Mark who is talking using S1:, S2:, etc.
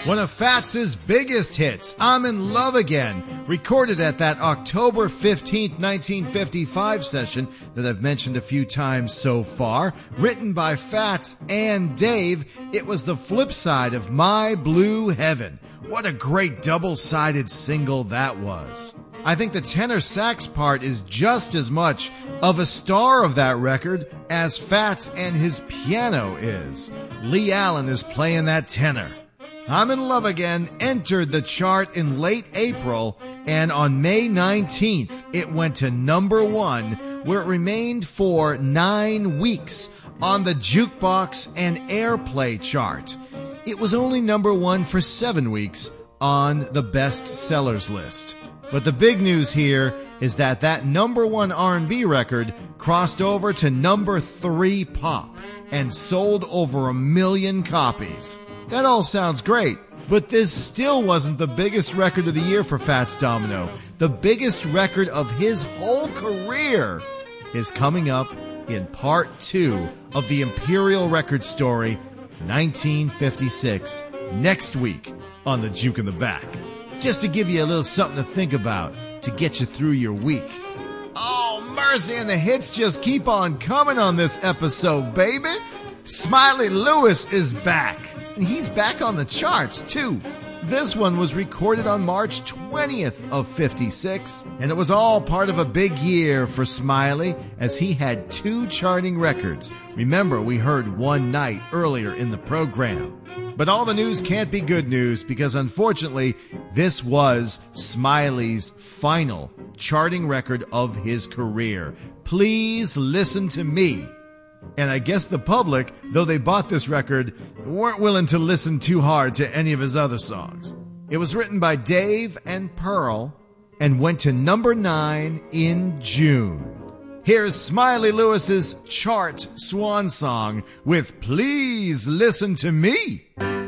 S1: One of Fats' biggest hits, I'm in Love Again, recorded at that October 15th, 1955 session that I've mentioned a few times so far. Written by Fats and Dave, it was the flip side of My Blue Heaven. What a great double-sided single that was. I think the tenor sax part is just as much of a star of that record as Fats and his piano is. Lee Allen is playing that tenor. I'm in Love Again entered the chart in late April, and on May 19th, it went to number 1, where it remained for 9 weeks on the Jukebox and Airplay chart. It was only number 1 for 7 weeks on the best sellers list. But the big news here is that number 1 R&B record crossed over to number 3 pop and sold over 1 million copies. That all sounds great, but this still wasn't the biggest record of the year for Fats Domino. The biggest record of his whole career is coming up in part 2 of the Imperial Record Story, 1956, next week on the Juke in the Back. Just to give you a little something to think about to get you through your week. Oh, mercy, and the hits just keep on coming on this episode, baby. Smiley Lewis is back. He's back on the charts, too. This one was recorded on March 20th of 56, and it was all part of a big year for Smiley as he had 2 charting records. Remember, we heard One Night earlier in the program. But all the news can't be good news because, unfortunately, this was Smiley's final charting record of his career. Please Listen to Me. And I guess the public, though they bought this record, weren't willing to listen too hard to any of his other songs. It was written by Dave and Pearl and went to number 9 in June. Here's Smiley Lewis's chart swan song with Please Listen to Me.